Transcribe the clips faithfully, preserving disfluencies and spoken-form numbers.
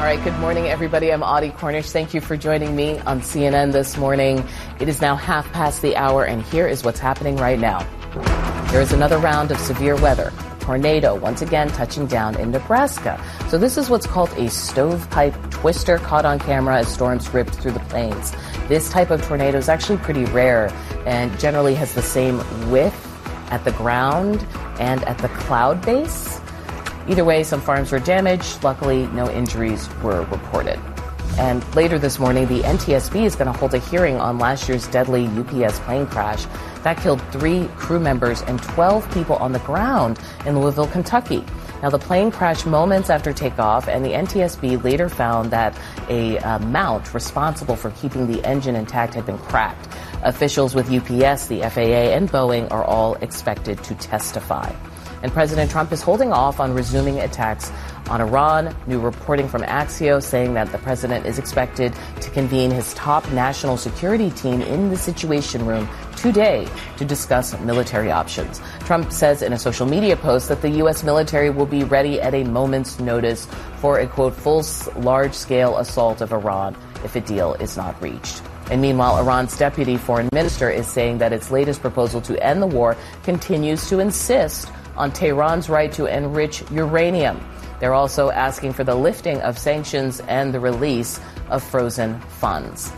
All right, good morning, everybody. I'm Audie Cornish. Thank you for joining me on C N N this morning. It is now half past the hour, and here is what's happening right now. There is another round of severe weather. A tornado once again touching down in Nebraska. So this is what's called a stovepipe twister, caught on camera as storms ripped through the plains. This type of tornado is actually pretty rare and generally has the same width at the ground and at the cloud base. Either way, some farms were damaged. Luckily, no injuries were reported. And later this morning, the N T S B is going to hold a hearing on last year's deadly U P S plane crash. That killed three crew members and twelve people on the ground in Louisville, Kentucky. Now, the plane crashed moments after takeoff, and the N T S B later found that a uh, mount responsible for keeping the engine intact had been cracked. Officials with U P S, the F A A, and Boeing are all expected to testify. And President Trump is holding off on resuming attacks on Iran. New reporting from Axios saying that the president is expected to convene his top national security team in the Situation Room today to discuss military options. Trump says in a social media post that the U S military will be ready at a moment's notice for a, quote, full large-scale assault of Iran if a deal is not reached. And meanwhile, Iran's deputy foreign minister is saying that its latest proposal to end the war continues to insist on Tehran's right to enrich uranium. They're also asking for the lifting of sanctions and the release of frozen funds.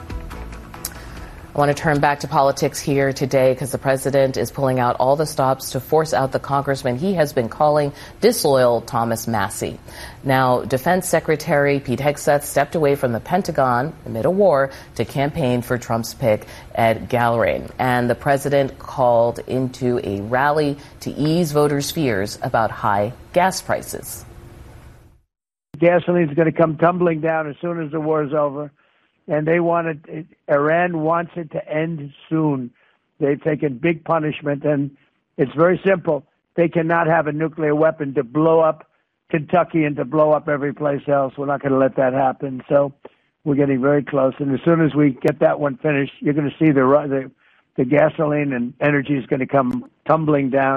I want to turn back to politics here today because the president is pulling out all the stops to force out the congressman he has been calling disloyal, Thomas Massie. Now, Defense Secretary Pete Hegseth stepped away from the Pentagon amid a war to campaign for Trump's pick, Ed Gallrein. And the president called into a rally to ease voters' fears about high gas prices. Gasoline's going to come tumbling down as soon as the war is over. And they want it, Iran wants it to end soon. They've taken big punishment, and it's very simple. They cannot have a nuclear weapon to blow up Kentucky and to blow up every place else. We're not going to let that happen. So we're getting very close. And as soon as we get that one finished, you're going to see the the, the gasoline and energy is going to come tumbling down.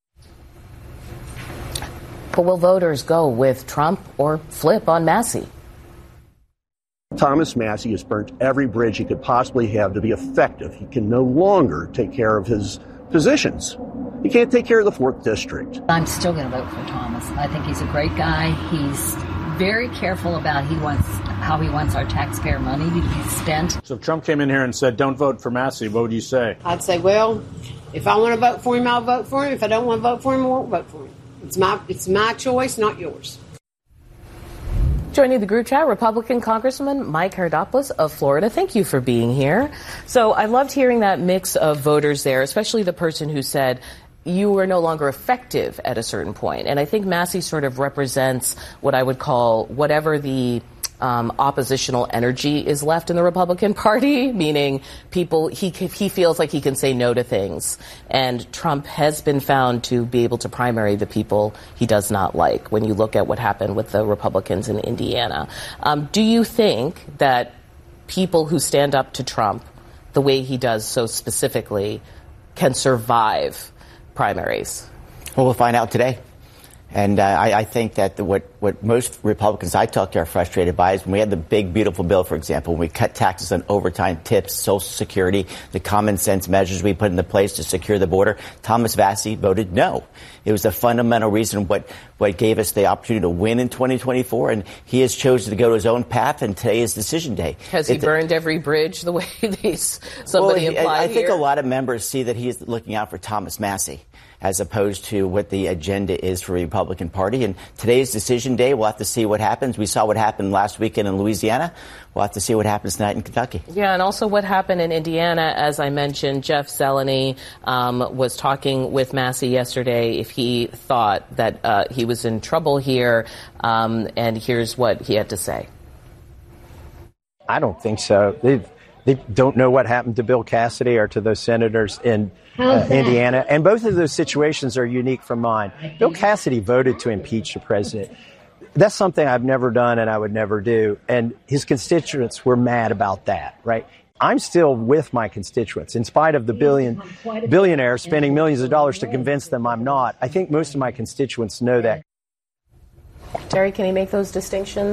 But will voters go with Trump or flip on Massie? Thomas Massie has burnt every bridge he could possibly have to be effective. He can no longer take care of his positions. He can't take care of the fourth District. I'm still going to vote for Thomas. I think he's a great guy. He's very careful about he wants how he wants our taxpayer money to be spent. So if Trump came in here and said, don't vote for Massie, what would you say? I'd say, well, if I want to vote for him, I'll vote for him. If I don't want to vote for him, I won't vote for him. It's my, it's my choice, not yours. Joining the group chat, Republican Congressman Mike Herodopoulos of Florida. Thank you for being here. So I loved hearing that mix of voters there, especially the person who said you were no longer effective at a certain point. And I think Massie sort of represents what I would call whatever the um, oppositional energy is left in the Republican Party, meaning people, he, he feels like he can say no to things. And Trump has been found to be able to primary the people he does not like when you look at what happened with the Republicans in Indiana. Um, do you think that people who stand up to Trump the way he does so specifically can survive primaries? Well, we'll find out today. And uh, I, I think that the, what, what most Republicans I talk to are frustrated by is when we had the big, beautiful bill, for example, when we cut taxes on overtime, tips, Social Security, the common sense measures we put into place to secure the border, Thomas Massie voted no. It was a fundamental reason what, what gave us the opportunity to win in twenty twenty-four, and he has chosen to go to his own path, and today is decision day. Has he it, burned every bridge the way these, somebody well, implied I, I think here? a lot of members see that he is looking out for Thomas Massie, as opposed to what the agenda is for the Republican Party. And today's decision day. We'll have to see what happens. We saw what happened last weekend in Louisiana. We'll have to see what happens tonight in Kentucky. Yeah, and also what happened in Indiana. As I mentioned, Jeff Zeleny um, was talking with Massie yesterday if he thought that uh, he was in trouble here. Um, and here's what he had to say. I don't think so. They've, they don't know what happened to Bill Cassidy or to those senators in uh, Indiana. And both of those situations are unique from mine. Bill Cassidy voted to impeach the president. That's something I've never done and I would never do. And his constituents were mad about that, right? I'm still with my constituents. In spite of the billion billionaires spending millions of dollars to convince them I'm not, I think most of my constituents know that. Terry, can he make those distinctions?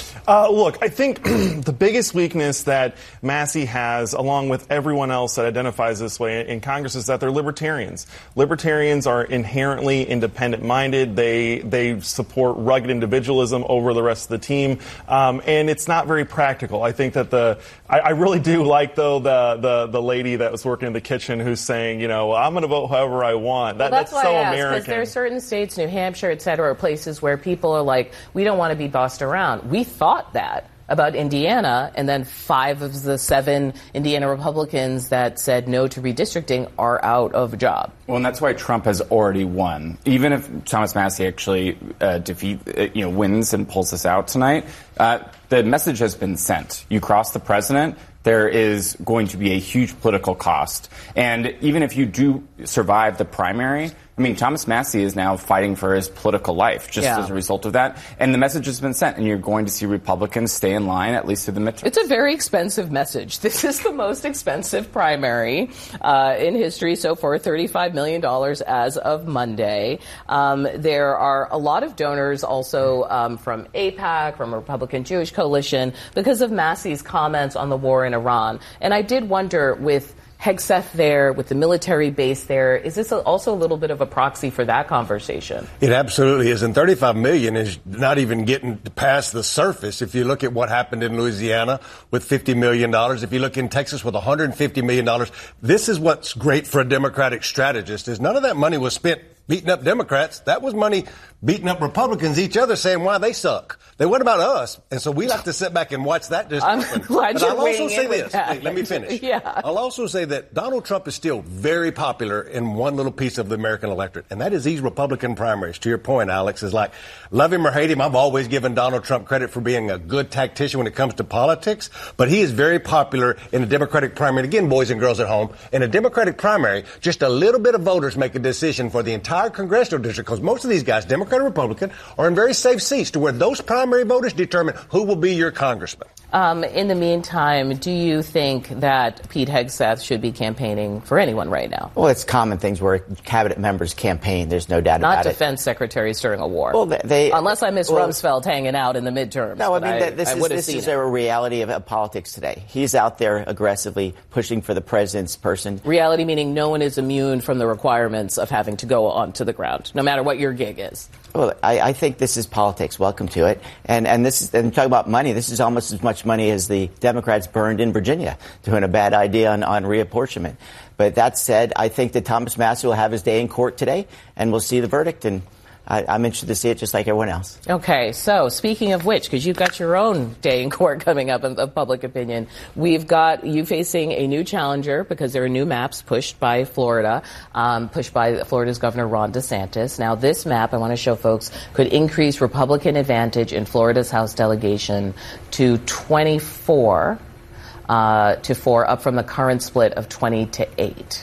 Uh, look, I think the biggest weakness that Massie has, along with everyone else that identifies this way in Congress, is that they're libertarians. Libertarians are inherently independent-minded. They they support rugged individualism over the rest of the team, um, and it's not very practical. I think that the I, I really do like though the, the the lady that was working in the kitchen who's saying, you know, well, I'm going to vote however I want. That, well, that's, that's why so I asked, American. because there are certain states, New Hampshire, et cetera, are places where people are like, we don't want to be bossed around. We thought that about Indiana, and then five of the seven Indiana Republicans that said no to redistricting are out of a job. Well, and that's why Trump has already won. Even if Thomas Massie actually uh, defeat, uh, you know, wins and pulls this out tonight, uh, the message has been sent. You cross the president, there is going to be a huge political cost. And even if you do survive the primary, I mean, Thomas Massie is now fighting for his political life just yeah. as a result of that. And the message has been sent, and you're going to see Republicans stay in line, at least through the midterm. It's a very expensive message. This is the most expensive primary uh, in history so far, thirty-five million dollars as of Monday. Um, there are a lot of donors also um, from AIPAC, from Republican Jewish Coalition, because of Massie's comments on the war in Iran. And I did wonder, with Hegseth there, with the military base there, is this also a little bit of a proxy for that conversation? It absolutely is. And thirty-five million is not even getting past the surface. If you look at what happened in Louisiana with fifty million dollars, if you look in Texas with one hundred fifty million dollars, this is what's great for a Democratic strategist, is none of that money was spent beating up Democrats. That was money beating up Republicans, each other, saying why they suck. They what about us? And so we have to sit back and watch that just I'm happen. glad but you're I'll also weighing say in with this. that. Wait, let me finish. Yeah. I'll also say that Donald Trump is still very popular in one little piece of the American electorate, and that is these Republican primaries. To your point, Alex, is like, love him or hate him, I've always given Donald Trump credit for being a good tactician when it comes to politics, but he is very popular in the Democratic primary. And again, boys and girls at home, in a Democratic primary, just a little bit of voters make a decision for the entire congressional district, because most of these guys, Democrat or Republican, are in very safe seats to where those primary voters determine who will be your congressman. Um, in the meantime, do you think that Pete Hegseth should be campaigning for anyone right now? Well, it's common things where cabinet members campaign. There's no doubt Not about it. Not defense secretaries during a war. Well, they, they unless I miss well, Rumsfeld hanging out in the midterms. No, I mean I, this I is this is it. a reality of, of politics today. He's out there aggressively pushing for the president's person. Reality meaning no one is immune from the requirements of having to go onto the ground, no matter what your gig is. Well, I, I think this is politics. Welcome to it. And and this is and talk about money. This is almost as much money as the Democrats burned in Virginia doing a bad idea on, on reapportionment. But that said, I think that Thomas Massie will have his day in court today, and we'll see the verdict. And I, I'm interested to see it just like everyone else. Okay, so speaking of which, because you've got your own day in court coming up of, of public opinion, we've got you facing a new challenger because there are new maps pushed by Florida, um, pushed by Florida's Governor Ron DeSantis. Now, this map, I want to show folks, could increase Republican advantage in Florida's House delegation to twenty-four uh, to four, up from the current split of twenty to eight.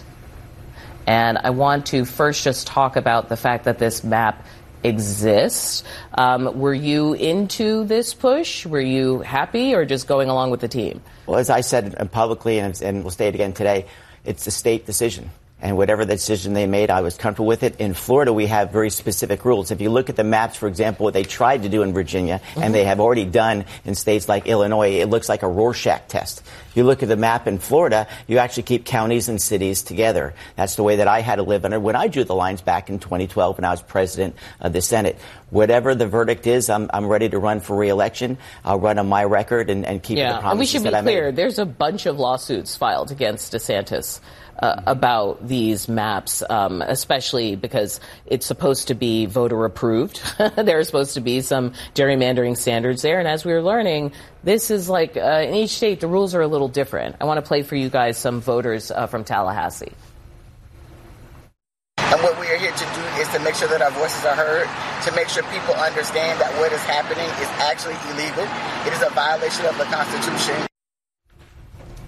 And I want to first just talk about the fact that this map exists. Um, were you into this push? Were you happy, or just going along with the team? Well, as I said publicly, and, and we'll say it again today, it's a state decision. And whatever the decision they made, I was comfortable with it. In Florida, we have very specific rules. If you look at the maps, for example, what they tried to do in Virginia, mm-hmm. and they have already done in states like Illinois, it looks like a Rorschach test. If you look at the map in Florida, you actually keep counties and cities together. That's the way that I had to live under when I drew the lines back in twenty twelve when I was president of the Senate. Whatever the verdict is, I'm, I'm ready to run for re-election. I'll run on my record and, and keep yeah. the promises and we should be that I clear, made. There's a bunch of lawsuits filed against DeSantis Uh, about these maps, um, especially because it's supposed to be voter approved. There are supposed to be some gerrymandering standards there. And as we were learning, this is like uh, in each state, the rules are a little different. I want to play for you guys some voters uh, from Tallahassee. And what we are here to do is to make sure that our voices are heard, to make sure people understand that what is happening is actually illegal. It is a violation of the Constitution.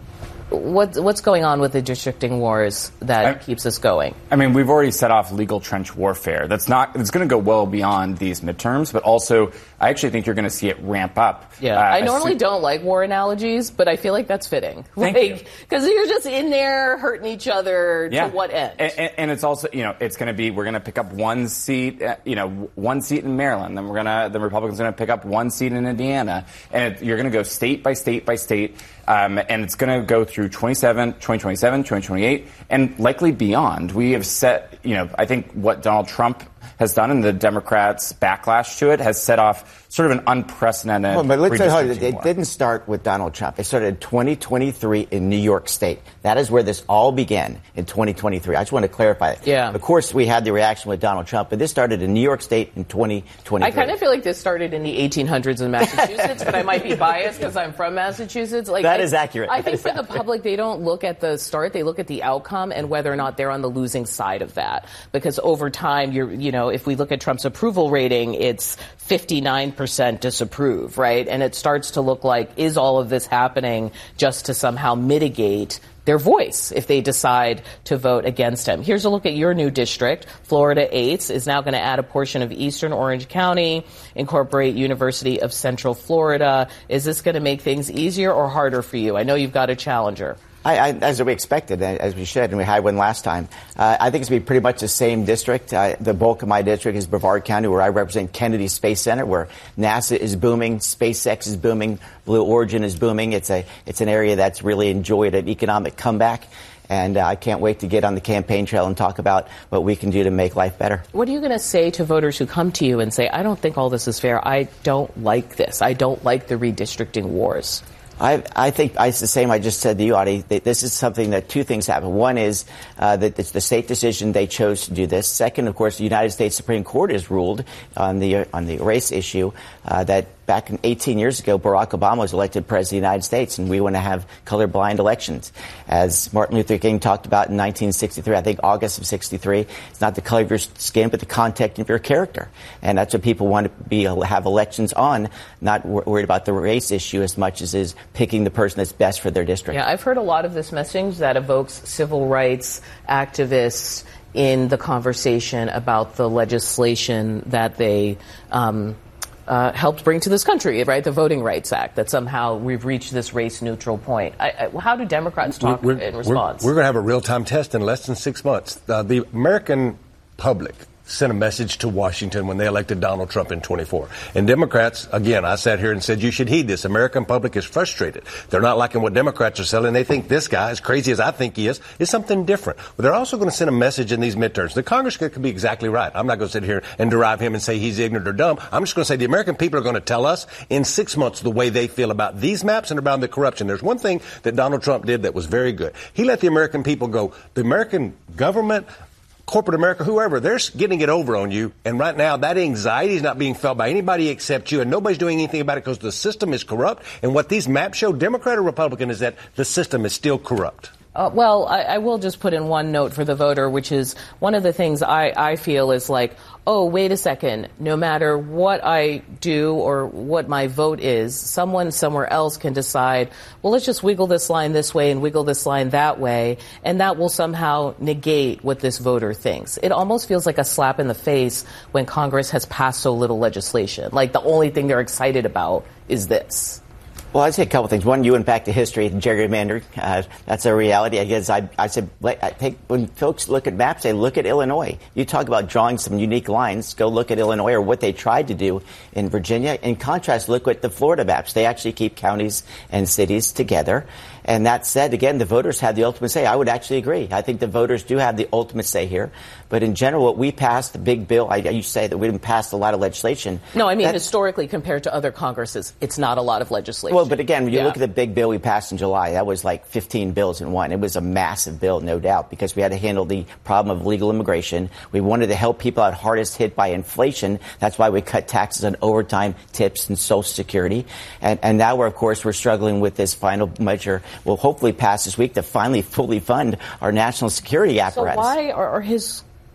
what, what's going on with the districting wars that I, keeps us going? I mean, we've already set off legal trench warfare. That's not. It's going to go well beyond these midterms, but also I actually think you're going to see it ramp up. Yeah, uh, I normally I don't like war analogies, but I feel like that's fitting. Thank like, you. Because you're just in there hurting each other yeah. to what end? And, and, and it's also, you know, it's going to be, we're going to pick up one seat, uh, you know, one seat in Maryland. Then we're going to, the Republicans are going to pick up one seat in Indiana. And it, you're going to go state by state by state. Um, and it's going to go through twenty-seven, twenty twenty-seven, twenty twenty-eight, and likely beyond. We have set, you know, I think what Donald Trump has done and the Democrats' backlash to it has set off sort of an unprecedented well, but let's tell you, it war. didn't start with Donald Trump. It started in twenty twenty-three in New York State. That is where this all began in twenty twenty-three. I just want to clarify it. Yeah. Of course, we had the reaction with Donald Trump, but this started in New York State in twenty twenty-three. I kind of feel like this started in the eighteen hundreds in Massachusetts, but I might be biased because I'm from Massachusetts. Like that I, is accurate. I think for the public, they don't look at the start; they look at the outcome and whether or not they're on the losing side of that. Because over time, you're, you know, if we look at Trump's approval rating, it's fifty-nine percent disapprove, right? And it starts to look like, is all of this happening just to somehow mitigate their voice if they decide to vote against him? Here's a look at your new district. Florida eights is now going to add a portion of eastern Orange County, incorporate University of Central Florida. Is this going to make things easier or harder for you? I know you've got a challenger. I, I, as we expected, as we should, and we had one last time. Uh, I think it's going to be pretty much the same district. Uh, the bulk of my district is Brevard County, where I represent Kennedy Space Center, where NASA is booming, SpaceX is booming, Blue Origin is booming. It's a it's an area that's really enjoyed an economic comeback. And uh, I can't wait to get on the campaign trail and talk about what we can do to make life better. What are you going to say to voters who come to you and say, I don't think all this is fair. I don't like this. I don't like the redistricting wars. I, I think it's the same I just said to you, Audie. This is something that two things happen. One is uh, that it's the state decision they chose to do this. Second, of course, the United States Supreme Court has ruled on the on the race issue uh, that back in eighteen years ago, Barack Obama was elected president of the United States, and we want to have colorblind elections. As Martin Luther King talked about in nineteen sixty-three, I think August of sixty-three, it's not the color of your skin, but the content of your character. And that's what people want to be have elections on, not wor- worried about the race issue as much as is picking the person that's best for their district. Yeah, I've heard a lot of this messaging that evokes civil rights activists in the conversation about the legislation that they um, uh, helped bring to this country, right? The Voting Rights Act, that somehow we've reached this race-neutral point. I, I, how do Democrats talk we're, in response? We're, we're going to have a real-time test in less than six months. Uh, the American public sent a message to Washington when they elected Donald Trump in twenty-four. And Democrats, again, I sat here and said, you should heed this. American public is frustrated. They're not liking what Democrats are selling. They think this guy, as crazy as I think he is, is something different. But they're also going to send a message in these midterms. The Congress could be exactly right. I'm not going to sit here and derive him and say he's ignorant or dumb. I'm just going to say the American people are going to tell us in six months the way they feel about these maps and about the corruption. There's one thing that Donald Trump did that was very good. He let the American people go, the American government, corporate America, whoever, they're getting it over on you. And right now, that anxiety is not being felt by anybody except you. And nobody's doing anything about it because the system is corrupt. And what these maps show, Democrat or Republican, is that the system is still corrupt. Uh, well, I, I will just put in one note for the voter, which is one of the things I, I feel is like, oh, wait a second, no matter what I do or what my vote is, someone somewhere else can decide, well, let's just wiggle this line this way and wiggle this line that way, and that will somehow negate what this voter thinks. It almost feels like a slap in the face when Congress has passed so little legislation. Like the only thing they're excited about is this. Well, I'd say a couple things. One, you went back to history and gerrymandering. Uh, that's a reality. I guess I, I said, I think when folks look at maps, they look at Illinois. You talk about drawing some unique lines. Go look at Illinois or what they tried to do in Virginia. In contrast, look at the Florida maps. They actually keep counties and cities together. And that said, again, the voters have the ultimate say. I would actually agree. I think the voters do have the ultimate say here. But in general, what we passed, the big bill, I, I used to say that we didn't pass a lot of legislation. No, I mean, that, historically, compared to other Congresses, it's not a lot of legislation. Well, but again, when you yeah. look at the big bill we passed in July, that was like fifteen bills in one. It was a massive bill, no doubt, because we had to handle the problem of legal immigration. We wanted to help people out hardest hit by inflation. That's why we cut taxes on overtime, tips, and Social Security. And, and now, we're, of course, we're struggling with this final measure. We'll hopefully pass this week to finally fully fund our national security apparatus. So why are, are his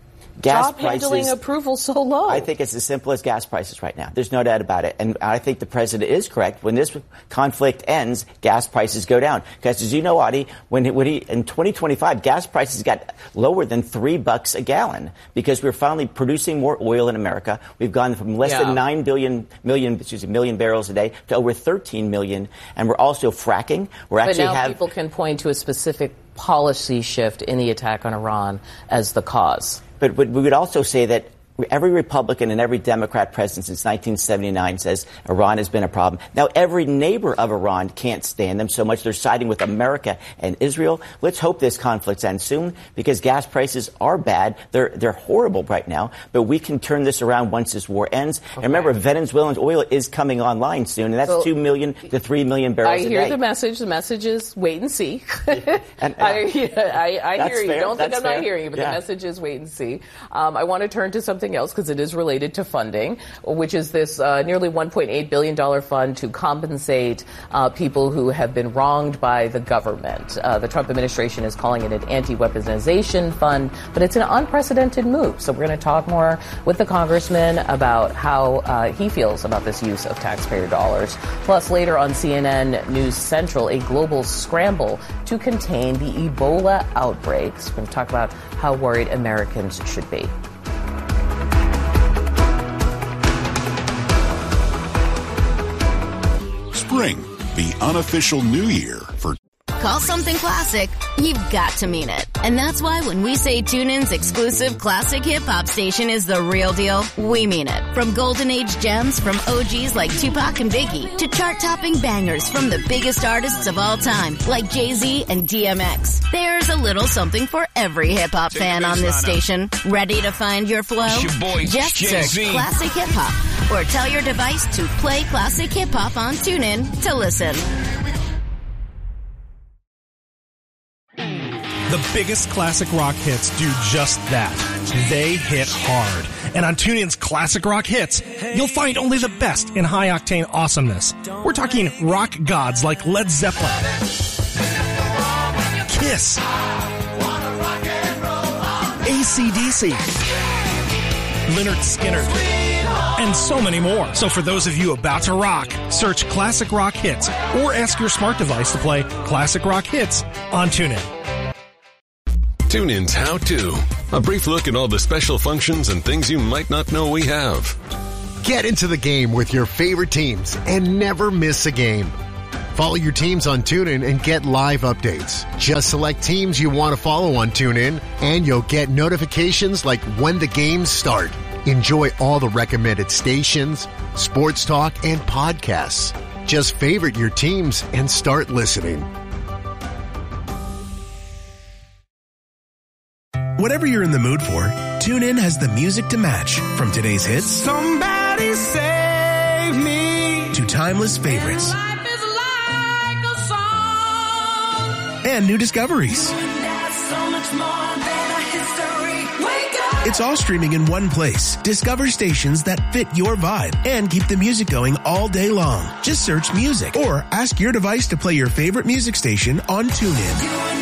gas job handling prices, approval so low? I think it's as simple as gas prices right now. There's no doubt about it. And I think the president is correct. When this conflict ends, gas prices go down. Because as you know, Audie, when, when he, in twenty twenty-five, gas prices got lower than three bucks a gallon because we're finally producing more oil in America. We've gone from less Yeah. than nine billion, million, excuse me, million barrels a day to over thirteen million. And we're also fracking. We're but actually now have people can point to a specific policy shift in the attack on Iran as the cause. But, but we would also say that every Republican and every Democrat president since nineteen seventy-nine says Iran has been a problem. Now, every neighbor of Iran can't stand them so much they're siding with America and Israel. Let's hope this conflict ends soon because gas prices are bad. They're they're horrible right now. But we can turn this around once this war ends. Okay. And remember, Venezuelan oil is coming online soon, and that's so, two million to three million barrels I a day. I hear the message. The message is wait and see. Yeah. And, uh, I, I, I hear you. Fair. Don't think that's I'm fair. not hearing you, but yeah. the message is wait and see. Um, I want to turn to something else because it is related to funding, which is this uh, nearly one point eight billion dollars fund to compensate uh, people who have been wronged by the government. Uh, the Trump administration is calling it an anti-weaponization fund, but it's an unprecedented move. So we're going to talk more with the congressman about how uh, he feels about this use of taxpayer dollars. Plus, later on C N N News Central, a global scramble to contain the Ebola outbreaks. We're going to talk about how worried Americans should be. Spring, the unofficial new year for Call something classic, you've got to mean it. And that's why when we say TuneIn's exclusive classic hip-hop station is the real deal, we mean it. From golden age gems from O Gs like Tupac and Biggie to chart-topping bangers from the biggest artists of all time like Jay-Z and D M X. There's a little something for every hip-hop fan on this station. Ready to find your flow? Your boy, Just Jay-Z. search classic hip-hop or tell your device to play classic hip-hop on TuneIn to listen. The biggest classic rock hits do just that. They hit hard. And on TuneIn's Classic Rock Hits, you'll find only the best in high-octane awesomeness. We're talking rock gods like Led Zeppelin, Kiss, A C D C, Lynyrd Skynyrd, and so many more. So for those of you about to rock, search Classic Rock Hits or ask your smart device to play Classic Rock Hits on TuneIn. TuneIn's How To. A brief look at all the special functions and things you might not know we have. Get into the game with your favorite teams and never miss a game. Follow your teams on TuneIn and get live updates. Just select teams you want to follow on TuneIn and you'll get notifications like when the games start. Enjoy all the recommended stations, sports talk, and podcasts. Just favorite your teams and start listening. Whatever you're in the mood for, TuneIn has the music to match. From today's hits, Somebody save me, to timeless favorites, life is like a song, and new discoveries. That's so much more than a history. Wake up. It's all streaming in one place. Discover stations that fit your vibe and keep the music going all day long. Just search music or ask your device to play your favorite music station on TuneIn.